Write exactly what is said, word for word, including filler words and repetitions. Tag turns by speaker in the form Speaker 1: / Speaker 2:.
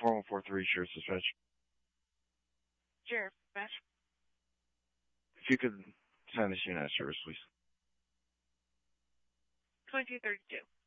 Speaker 1: four one four three, Sheriff Dispatch.
Speaker 2: Sheriff Dispatch.
Speaker 1: If you could send this unit out of service, please.
Speaker 2: twenty-two thirty-two.